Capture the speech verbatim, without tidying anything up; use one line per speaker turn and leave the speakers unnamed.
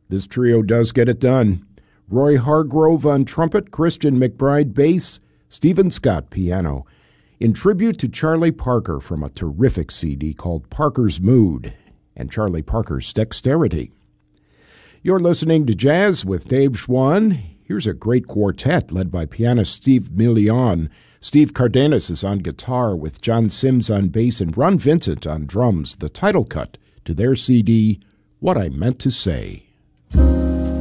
This trio does get it done. Roy Hargrove on trumpet, Christian McBride bass, Stephen Scott piano, in tribute to Charlie Parker from a terrific C D called Parker's Mood and Charlie Parker's Dexterity. You're listening to Jazz with Dave Schwann. Here's a great quartet led by pianist Steve Million. Steve Cardenas is on guitar with John Sims on bass and Ron Vincent on drums, the title cut to their C D, What I Meant to Say.